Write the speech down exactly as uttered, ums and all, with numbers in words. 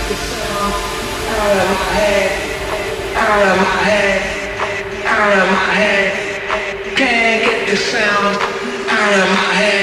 the sound out of my head, out of my head, out of my head. Can't get the sound out of my head.